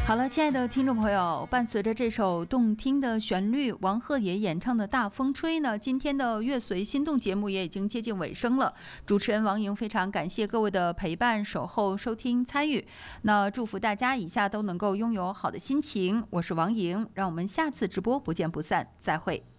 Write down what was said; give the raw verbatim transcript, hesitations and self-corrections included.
好了，亲爱的听众朋友，伴随着这首动听的旋律，王鹤野演唱的《大风吹》呢，今天的乐随心动节目也已经接近尾声了。主持人王莹非常感谢各位的陪伴、守候、收听、参与。那祝福大家以下都能够拥有好的心情。我是王莹，让我们下次直播不见不散，再会。